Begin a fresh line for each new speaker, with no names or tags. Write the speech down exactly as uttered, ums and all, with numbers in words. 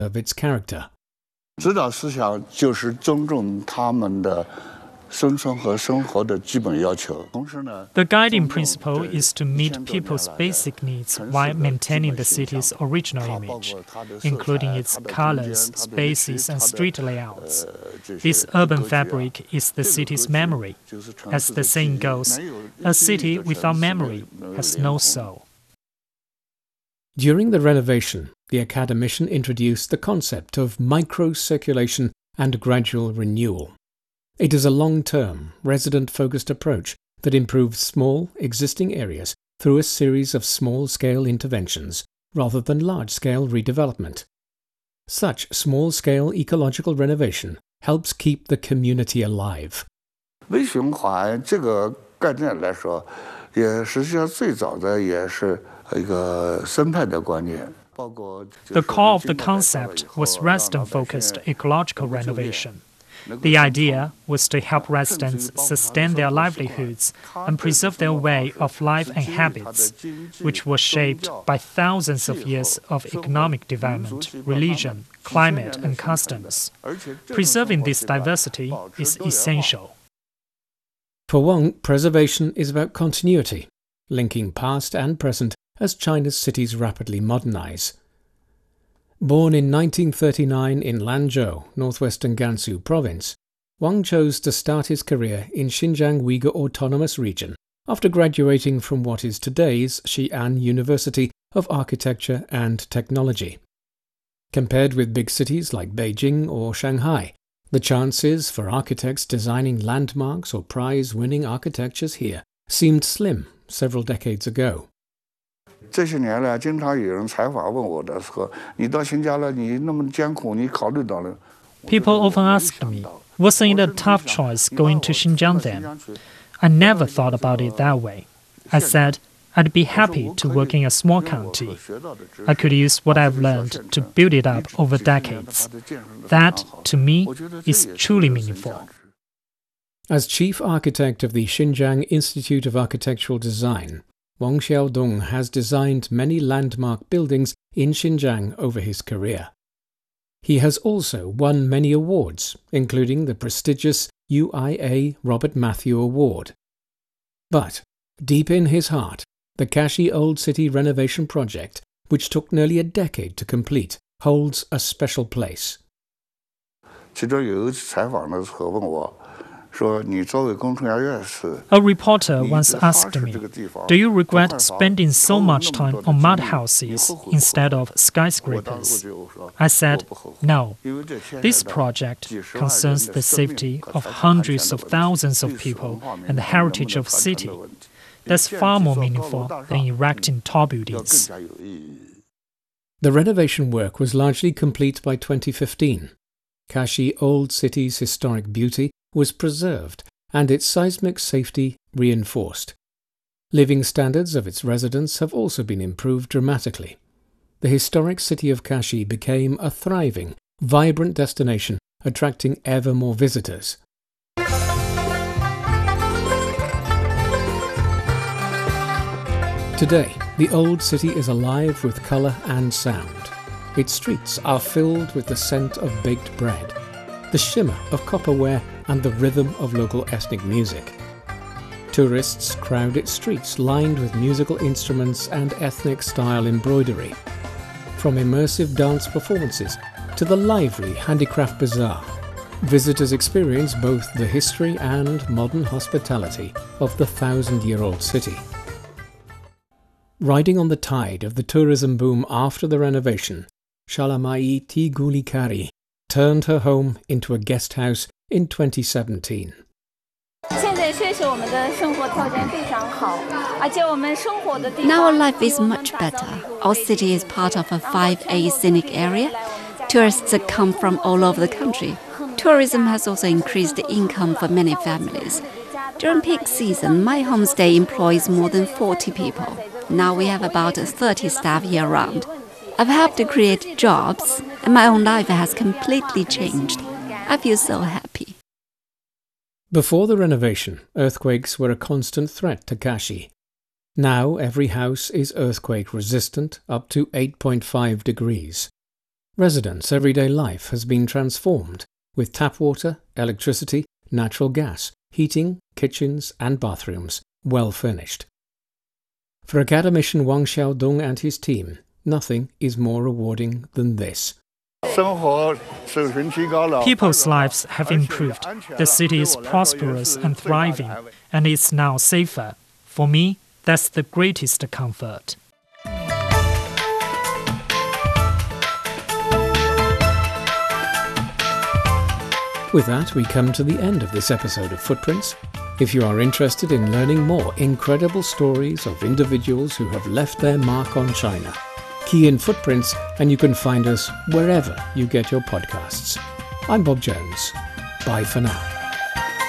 of its character.
指导思想就是尊重他们的生存和生活的基本要求。同时呢
The guiding principle is to meet people's basic needs while maintaining the city's original image, including its colors, spaces, and street layouts. This urban fabric is the city's memory. As the saying goes, a city without memory has no soul.
During the renovation, the academician introduced the concept of micro-circulation and gradual renewal. It is a long-term, resident-focused approach that improves small, existing areas through a series of small-scale interventions rather than large-scale redevelopment. Such small-scale ecological renovation helps keep the community alive.
微循环这个概念来说，也实际上最早的也是一个生态的观念。
The core of the concept was resident-focused ecological renovation. The idea was to help residents sustain their livelihoods and preserve their way of life and habits, which were shaped by thousands of years of economic development, religion, climate, and customs. Preserving this diversity is essential.
For Wang, preservation is about continuity, linking past and present as China's cities rapidly modernize. Born in nineteen thirty-nine in Lanzhou, northwestern Gansu province, Wang chose to start his career in Xinjiang Uyghur Autonomous Region after graduating from what is today's Xi'an University of Architecture and Technology. Compared with big cities like Beijing or Shanghai, the chances for architects designing landmarks or prize-winning architectures here seemed slim several decades ago.
这些年来，经常有人采访问我的说：“你到新疆了，你那么艰苦，你考虑到了？”
People often asked me, wasn't it a tough choice going to Xinjiang then? I never thought about it that way. I said, I'd be happy to work in a small county. I could use what I've learned to build it up over decades. That, to me, is truly meaningful.
As chief architect of the Xinjiang Institute of Architectural Design, Wang Xiaodong has designed many landmark buildings in Xinjiang over his career. He has also won many awards, including the prestigious U I A Robert Matthew Award. But, deep in his heart, the Kashi Old City renovation project, which took nearly a decade to complete, holds a special place.
其中有一次采访的时候问我。
A reporter once asked me, do you regret spending so much time on mud houses instead of skyscrapers? I said, no. This project concerns the safety of hundreds of thousands of people and the heritage of the city. That's far more meaningful than erecting tall buildings.
The renovation work was largely complete by twenty fifteen. Kashi Old City's historic beauty was preserved and its seismic safety reinforced. Living standards of its residents have also been improved dramatically. The historic city of Kashi became a thriving, vibrant destination, attracting ever more visitors. Today, the old city is alive with colour and sound. Its streets are filled with the scent of baked bread, the shimmer of copperware and the rhythm of local ethnic music. Tourists crowd its streets lined with musical instruments and ethnic-style embroidery. From immersive dance performances to the lively handicraft bazaar, visitors experience both the history and modern hospitality of the thousand-year-old city. Riding on the tide of the tourism boom after the renovation, Shalamai Tigulikari turned her home into a guest house in twenty seventeen.
Now our life is much better. Our city is part of a five A scenic area. Tourists come from all over the country. Tourism has also increased the income for many families. During peak season, my homestay employs more than forty people. Now we have about thirty staff year-round. I've helped to create jobs, and my own life has completely changed. I feel so happy.
Before the renovation, earthquakes were a constant threat to Kashi. Now every house is earthquake resistant up to eight point five degrees. Residents' everyday life has been transformed with tap water, electricity, natural gas, heating, kitchens and bathrooms, well furnished. For academician Wang Xiaodong and his team, nothing is more rewarding than this.
People's lives have improved. The city is prosperous and thriving, and it's now safer. For me, that's the greatest comfort.
With that, we come to the end of this episode of Footprints. If you are interested in learning more incredible stories of individuals who have left their mark on China, key in Footprints and you can find us wherever you get your podcasts. I'm Bob Jones. Bye for now.